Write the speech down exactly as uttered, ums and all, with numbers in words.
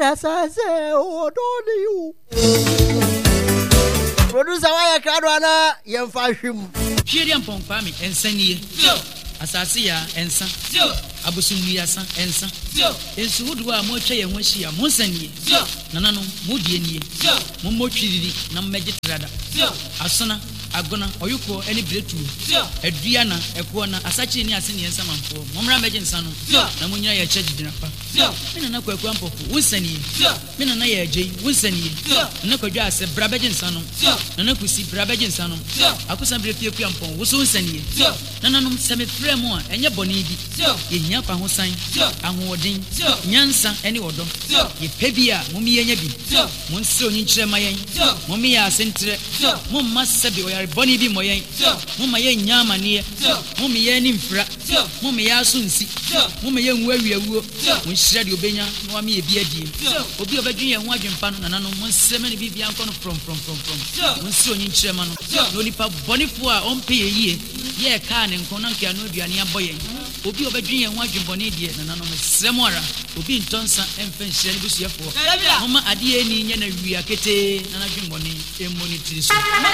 Say, oh, don't you? Producer, why I can't run a young fashion. Shiriam Pompami and Sani, Asasia and San, Abusumiasa and San, and Sudwa Moche and Weshia, Monsani, Nanano, Mudiani, Momochi, Namagitra, Asana. Agona oyuko any breakthrough Adriana Ekwana Asachi ni asini yensa manfo momra megin sano na munya ya church dinapa mina na kwa kwampo wusani mina na ya jey wusani na kwadwa ase brabegin sano na na kusi brabegin sano akusa brefie kwampo wusu wusani na nanom seme fremu a enye boni bi yehia kwa hosan ahoodin nyansa ene wodo ye pebia mumi yenya bi monse onyinkire mayen mumi ya asentre mumma sebi boni bi moyen mumma ye nyama ne mumma ye ni mfra mumma ya sunsi mumma ye nwa wiawuo mun hira de obenya no wa me ye bi adie obi obadwen ye ho adwempa no nananom mun sema ne bibia nko no from from from from mun si onyi nkyere ma no no nipa bonifo a ompe ye yie ye ka ne nko na nkia no aduane aboyen obi obadwen ye ho adwembone die nananom sremo ara obi ntonsa emfa nhire ne busuafo mumma ade ye ni nya na wiakete na adwembone emmonitiri so